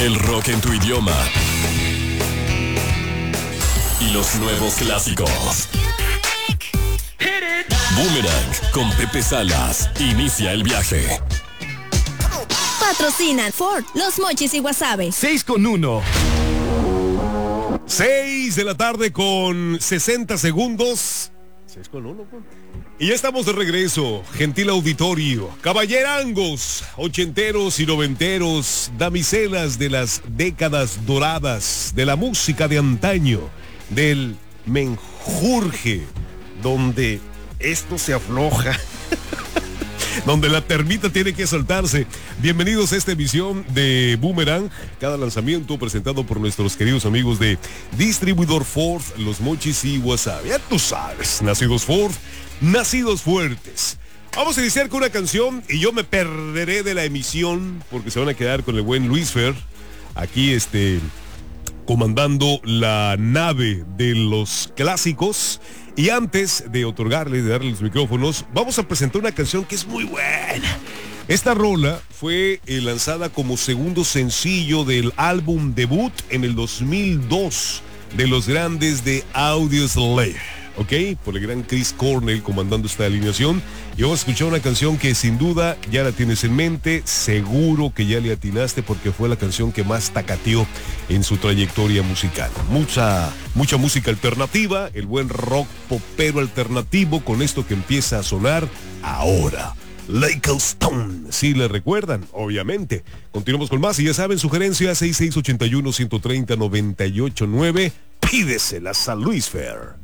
El rock en tu idioma. Y los nuevos clásicos. Boomerang con Pepe Salas. Inicia el viaje. Patrocinan Ford, Los Mochis y Guasave. 6:1. 6 de la tarde con 60 segundos. 6:1. Y ya estamos de regreso, gentil auditorio, caballerangos, ochenteros y noventeros, damiselas de las décadas doradas, de la música de antaño, del menjurje, donde esto se afloja, donde la termita tiene que soltarse. Bienvenidos a esta emisión de Boomerang, cada lanzamiento presentado por nuestros queridos amigos de Distribuidor Ford, Los Mochis y Guasave. Ya tú sabes, nacidos Ford, nacidos fuertes. Vamos a iniciar con una canción y yo me perderé de la emisión porque se van a quedar con el buen Luis Fer, aquí comandando la nave de los clásicos. Y antes de otorgarle, de darle los micrófonos, vamos a presentar una canción que es muy buena. Esta rola fue lanzada como segundo sencillo del álbum debut en el 2002 de los grandes de Audioslave, ¿ok? Por el gran Chris Cornell comandando esta alineación. Y vamos a escuchar una canción que sin duda ya la tienes en mente, seguro que ya le atinaste porque fue la canción que más tacateó en su trayectoria musical. Mucha música alternativa, el buen rock popero alternativo con esto que empieza a sonar ahora. Lake Stone, si le recuerdan, obviamente. Continuamos con más y ya saben, sugerencias 6681-130-989. Pídeselas a Luis Fer.